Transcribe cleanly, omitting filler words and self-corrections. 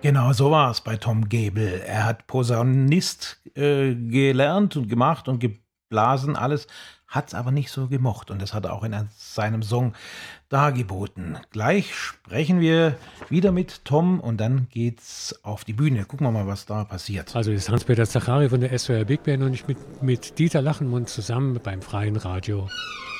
Genau, so war es bei Tom Gebel. Er hat Posaunist gelernt und gemacht und geblasen, alles, hat es aber nicht so gemocht. Und das hat er auch in seinem Song dargeboten. Gleich sprechen wir wieder mit Tom und dann geht's auf die Bühne. Gucken wir mal, was da passiert. Also ist Hans-Peter Zachari von der SWR Big Band und ich mit Dieter Lachenmund zusammen beim Freien Radio.